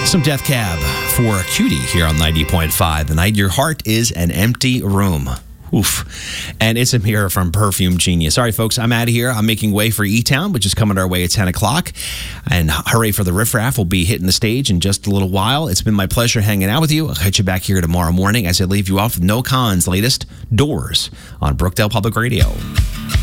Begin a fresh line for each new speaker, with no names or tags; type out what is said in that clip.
Some Death Cab for Cutie here on 90.5. The night your heart is an empty room. Oof. And it's Amir from Perfume Genius. All right, folks, I'm out of here. I'm making way for E-Town, which is coming our way at 10 o'clock. And hooray for the Riff Raff will be hitting the stage in just a little while. It's been my pleasure hanging out with you. I'll catch you back here tomorrow morning as I leave you off with No Con's latest Doors on Brookdale Public Radio.